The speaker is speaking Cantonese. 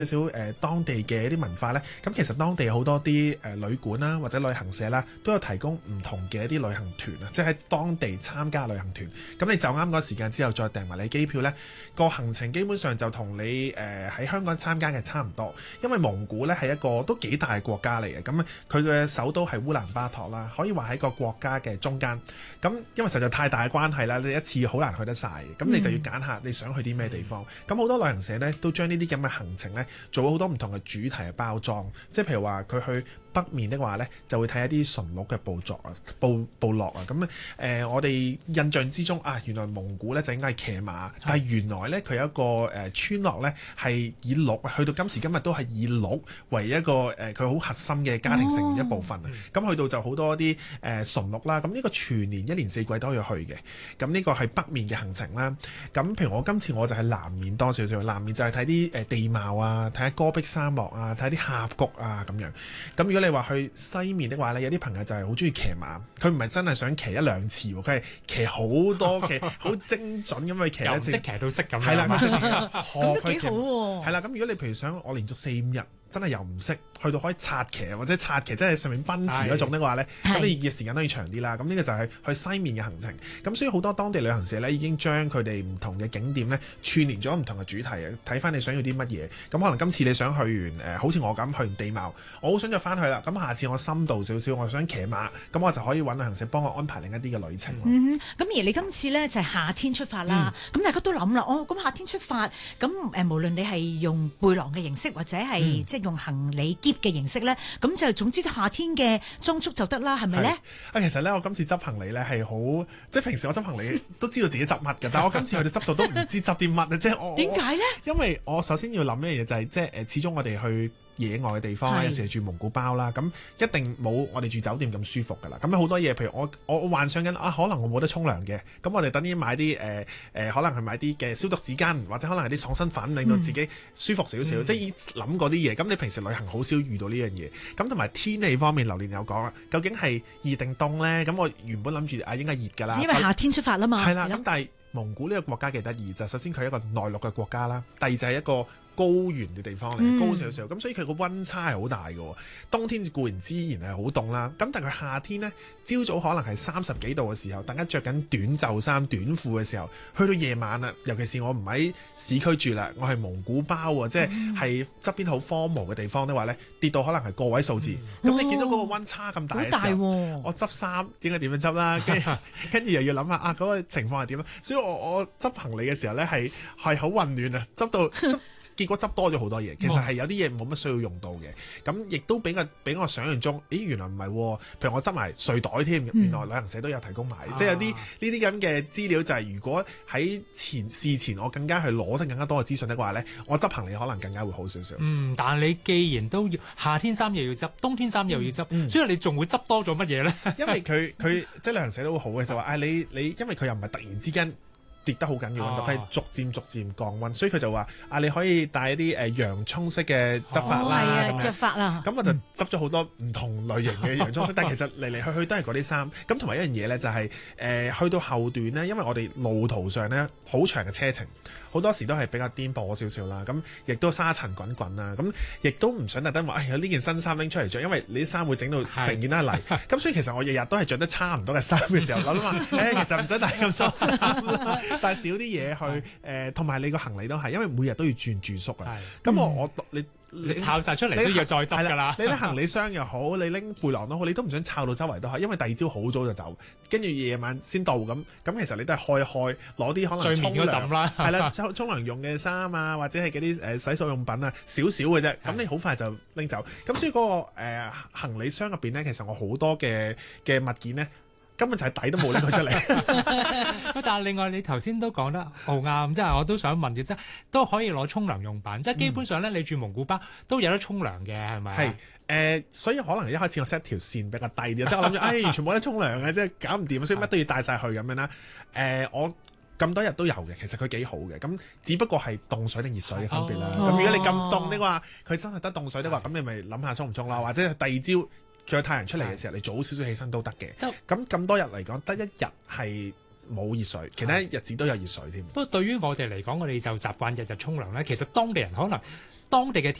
少當地嘅一啲文化呢。咁其實當地好多啲旅館啦，或者旅行社啦，都有提供唔同嘅一啲旅行團啊，即係喺當地參加旅行團。咁你就啱嗰個時間之後再訂埋你機票呢，個行程基本上就同你喺香港參加嘅差唔多。因為蒙古呢係一個都幾大嘅國家嚟嘅，咁佢嘅首都係烏蘭巴托啦，可以話喺個國家嘅中間。咁因為實在太大嘅關係啦，你一次好難去得晒，咁你就要揀下你想去啲咩地方。咁好多旅行社呢都將呢啲咁嘅行程呢，做好多唔同嘅主題嘅包裝，即係譬如話佢去北面的話呢，就會睇一啲馴鹿嘅部落啊。咁我哋印象之中啊，原來蒙古呢就應該係騎馬，但係原來呢，佢有一個村落呢係以鹿，去到今時今日都係以鹿為一個佢好核心嘅家庭成員一部分。咁去到就好多啲馴鹿啦。咁呢個全年一年四季都要去嘅。咁呢個係北面嘅行程啦。咁譬如我今次我就係南面多少少，南面就係睇啲地貌啊，睇下戈壁沙漠啊，睇下啲峽谷啊咁樣。咁如果你話去西面的話呢，有啲朋友就係好中意騎馬，佢唔係真係想騎一兩次喎，佢係騎好多，騎好精準咁去騎一次， 由識騎到識咁樣。 係啦， 咁都幾好喎。 係啦，咁如果你譬如想我連續4-5日真係又唔識，去到可以擦騎或者擦騎，即係上面奔馳嗰種的話呢，咁你嘅時間都要長啲啦。咁呢個就係去西面嘅行程。咁所以好多當地旅行社呢已經將佢哋唔同嘅景點呢串連咗唔同嘅主題啊，睇翻你想要啲乜嘢。咁可能今次你想去完好似我咁去完地貌，我好想再翻去啦。咁下次我深度少少，我想騎馬，咁我就可以揾旅行社幫我安排另一啲嘅旅程。 咁而你今次呢就係夏天出發啦。咁大家都諗啦，咁夏天出發，咁無論你係用背囊嘅形式或者係即係用行李篋嘅形式咧，咁就總之夏天嘅裝束就得啦，係咪咧？ 其實咧我今次執行李咧係好，即係平時我執行李都知道自己執乜嘅，但係我今次去到執到都唔知執啲乜啊！即係我點解咧？ 因為我首先要諗一樣嘢就係即係始終我哋去野外嘅地方，有時係住蒙古包啦，咁一定冇我哋住酒店咁舒服噶啦。咁好多嘢，譬如我幻想緊可能我冇得沖涼嘅，咁我哋等於買啲可能係買啲嘅消毒紙巾，或者可能係啲爽身粉，令到自己舒服少少。即係諗嗰啲嘢。咁你平時旅行好少遇到呢樣嘢。咁同埋天氣方面，榴蓮有講啦，究竟係熱定凍呢？咁我原本諗住應該熱㗎啦， 因為夏天出發啦嘛。 係啦，咁但係蒙古呢個國家幾得意，就首先佢係一個內陸嘅國家啦，第二就係一個高原嘅地方嚟，高少少，咁所以佢個溫差係好大嘅。冬天固然之然係好凍啦，咁但係佢夏天呢，朝早可能係30幾度嘅時候，大家着緊短袖衫、短褲嘅時候，去到夜晚啦，尤其是我唔喺市區住啦，我係蒙古包喎，即係側邊好荒蕪嘅地方的話呢，跌到可能係個位數字。咁你見到嗰個溫差咁大嘅時候，我執衫應該點樣執啦？跟住又要諗下嗰個情況係點啦。所以我執行李嘅時候呢，係好混亂啊，結果執多咗好多嘢，其實係有啲嘢冇乜需要用到嘅，咁亦都比我想象中，原來唔係喎。譬如我執埋睡袋添，原來旅行社都有提供埋，即係有啲呢啲咁嘅資料就係如果喺事前我更加去攞得更加多嘅資訊的話呢，我執行李可能更加會好少少。 但係你既然都要夏天衫又要執，冬天衫又要執，所以你仲會執多咗乜嘢呢？ 因為佢即係旅行社都好嘅，就話你因為佢又唔係突然之間跌得好緊要溫度，佢係逐漸降溫，所以佢就話你可以帶一啲洋葱式嘅執法啦， 着法啦。 咁我就執咗好多唔同類型嘅洋葱式，但其實嚟嚟去去都係嗰啲衫。咁同埋一樣嘢咧，就係去到後段咧，因為我哋路途上咧好長嘅車程，好多時都係比較顛簸少少啦。咁亦都沙塵滾滾啦，咁亦都唔想特登話有呢件新衫拎出嚟着，因為你啲衫會整到成件都係泥。咁所以其實我日日都係着得差唔多嘅衫嘅時候，諗話其實唔使帶咁多衫啦。帶少啲嘢去，同埋你個行李都係，因為每日都要轉住宿啊。咁你抄晒出嚟都要再執㗎啦。 你拎行李箱又好，你拎背囊都好，你都唔想抄到周圍都係，因為第二朝好早就走，跟住夜晚先到咁。咁其實你都係開攞啲可能沖涼啦，係啦，沖涼用嘅衫啊，或者係嗰啲洗漱用品啊，少少嘅啫。咁你好快就拎走。咁所以嗰個行李箱入邊咧，其實我好多嘅物件咧，根本就係底都冇拎佢出嚟。 但係另外你頭先都講得好啱，即係我都想問嘅，即係都可以攞沖涼用品，即係基本上咧，你住蒙古包都有得沖涼嘅，係咪？ 係所以可能一開始我 set 條線比較低啲，即係我諗住完全冇得沖涼嘅，即係搞唔掂，所以乜都要帶晒去咁樣啦。我咁多日都有嘅，其實佢幾好嘅，咁只不過係凍水定熱水嘅分別啦。咁如果你咁凍的話，佢真係得凍水的話，咁你咪諗下沖唔沖啦，或者第二朝佢有太陽出嚟嘅時候，你早少少起身都得嘅。咁多日嚟講，得一日係冇熱水，其他日子都有熱水添。 不過對於我哋嚟講，我哋就習慣日日沖涼咧。其實當地人可能當地嘅